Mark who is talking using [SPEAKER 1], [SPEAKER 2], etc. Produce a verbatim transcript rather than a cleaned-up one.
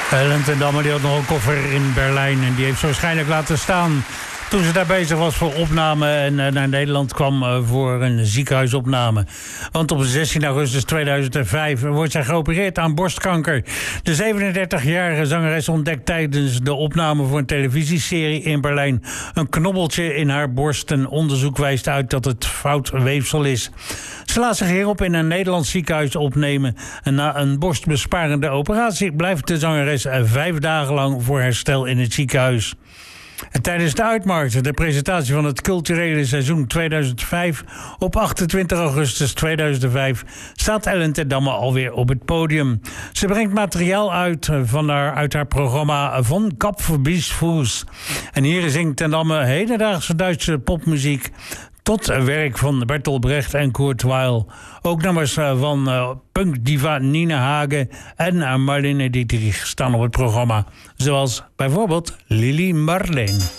[SPEAKER 1] Ellen ten Damme die had nog een koffer in Berlijn en die heeft ze waarschijnlijk laten staan toen ze daar bezig was voor opname en uh, naar Nederland kwam uh, voor een ziekenhuisopname. Want op zestien augustus tweeduizend vijf wordt zij geopereerd aan borstkanker. De zevenendertigjarige zangeres ontdekt tijdens de opname voor een televisieserie in Berlijn een knobbeltje in haar borst. Een onderzoek wijst uit dat het fout weefsel is. Ze laat zich hierop in een Nederlands ziekenhuis opnemen. En na een borstbesparende operatie blijft de zangeres vijf dagen lang voor herstel in het ziekenhuis. En tijdens de uitmarkt, de presentatie van het culturele seizoen tweeduizend vijf... op achtentwintig augustus tweeduizend vijf staat Ellen ten Damme alweer op het podium. Ze brengt materiaal uit van haar, uit haar programma Von Kopf bis Fuß. En hier zingt ten Damme hedendaagse Duitse popmuziek tot werk van Bertolt Brecht en Kurt Weill. Ook nummers van uh, punkdiva Nina Hagen en uh, Marlene Dietrich staan op het programma. Zoals bijvoorbeeld Lili Marleen.